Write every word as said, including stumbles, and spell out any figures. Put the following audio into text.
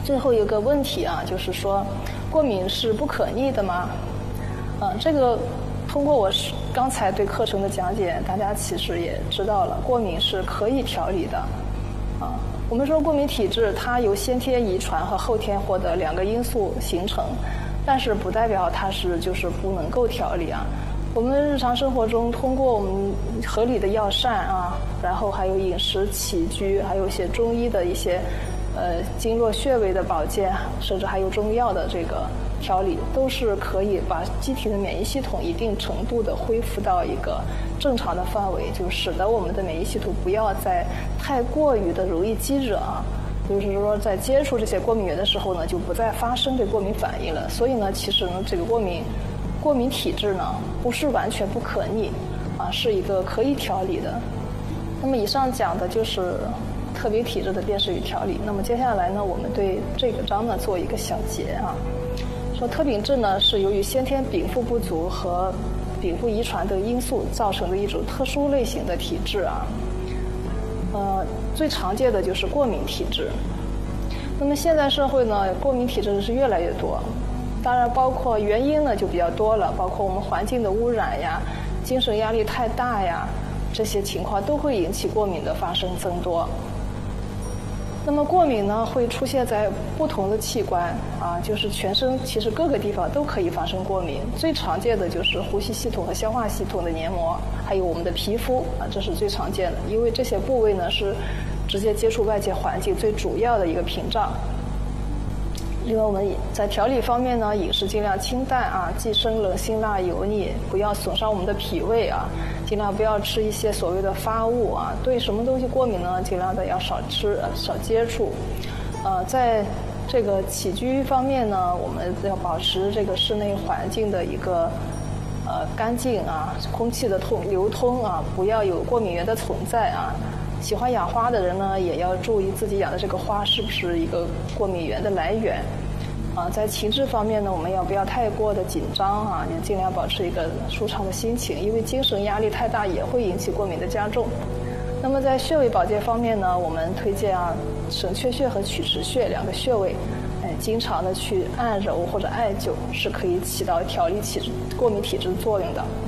最后一个问题啊，就是说，过敏是不可逆的吗？嗯，这个通过我刚才对课程的讲解，大家其实也知道了，过敏是可以调理的。啊，我们说过敏体质它由先天遗传和后天获得两个因素形成，但是不代表它是就是不能够调理啊。我们日常生活中通过我们合理的药膳啊，然后还有饮食起居，还有一些中医的一些呃经络穴位的保健，甚至还有中药的这个调理，都是可以把机体的免疫系统一定程度的恢复到一个正常的范围，就使得我们的免疫系统不要再太过于的容易激惹啊。就是说，在接触这些过敏源的时候呢，就不再发生这过敏反应了。所以呢，其实呢，这个过敏过敏体质呢，不是完全不可逆，啊，是一个可以调理的。那么以上讲的就是特别体质的辨识与调理。那么接下来呢，我们对这个章呢做一个小结啊，说特禀质呢是由于先天禀赋不足和禀赋遗传的因素造成的一种特殊类型的体质啊。呃，最常见的就是过敏体质。那么现在社会呢，过敏体质是越来越多。当然，包括原因呢就比较多了，包括我们环境的污染呀、精神压力太大呀，这些情况都会引起过敏的发生增多。那么过敏呢会出现在不同的器官啊，就是全身其实各个地方都可以发生过敏。最常见的就是呼吸系统和消化系统的黏膜，还有我们的皮肤啊，这是最常见的，因为这些部位呢是直接接触外界环境最主要的一个屏障。另外我们在调理方面呢，饮食尽量清淡啊，忌生冷、辛辣、油腻，不要损伤我们的脾胃啊，尽量不要吃一些所谓的发物啊。对什么东西过敏呢，尽量的要少吃、少接触。呃，在这个起居方面呢，我们要保持这个室内环境的一个呃干净啊，空气的通流通啊，不要有过敏源的存在啊。喜欢养花的人呢，也要注意自己养的这个花是不是一个过敏源的来源。啊，在情志方面呢，我们要不要太过的紧张啊？也尽量保持一个舒畅的心情，因为精神压力太大也会引起过敏的加重。那么在穴位保健方面呢，我们推荐啊，神阙穴和曲池穴两个穴位，哎，经常的去按揉或者艾灸，是可以起到调理体质过敏体质的作用的。